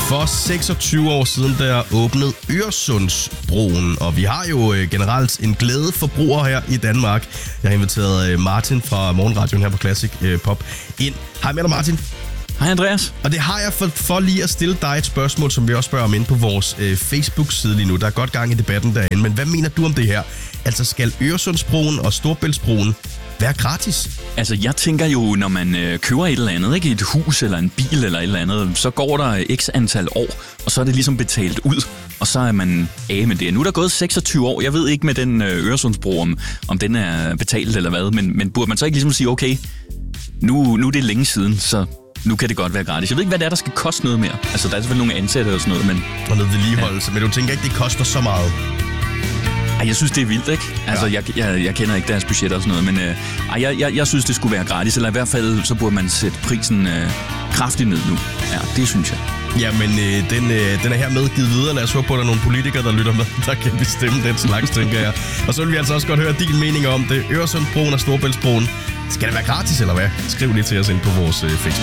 For 26 år siden, der åbnede Øresundsbroen, og vi har jo generelt en glæde forbruger her i Danmark. Jeg har inviteret Martin fra Morgenradioen her på Classic Pop ind. Hej med dig, Martin. Hej Andreas. Og det har jeg for lige at stille dig et spørgsmål, som vi også spørger om inde på vores Facebook-side lige nu. Der er godt gang i debatten derinde, men hvad mener du om det her? Altså, skal Øresundsbroen og Storebæltsbroen være gratis? Altså, jeg tænker jo, når man køber et eller andet, ikke, et hus eller en bil eller et eller andet, så går der x antal år, og så er det ligesom betalt ud, og så er man af med det. Nu er der gået 26 år. Jeg ved ikke med den Øresundsbro, om den er betalt eller hvad, men burde man så ikke ligesom sige, okay, nu er det længe siden, så nu kan det godt være gratis. Jeg ved ikke, hvad det er, der skal koste noget mere. Altså, der er selvfølgelig nogle ansatte og sådan noget, men... Og noget vedligeholdelse, ja. Men du tænker ikke, det koster så meget? Ej, jeg synes, det er vildt, ikke? Altså, jeg kender ikke deres budget og sådan noget, men jeg synes, det skulle være gratis, eller i hvert fald, så burde man sætte prisen kraftigt ned nu. Ja, det synes jeg. Ja, men den er hermed givet videre. Lad os håbe på, at der er nogle politikere, der lytter med, der kan bestemme den slags, tænker jeg. Og så vil vi altså også godt høre din mening om det. Øresundsbroen og Storebæltsbroen. Skal det være gratis, eller hvad? Skriv lige til os ind på vores Facebook.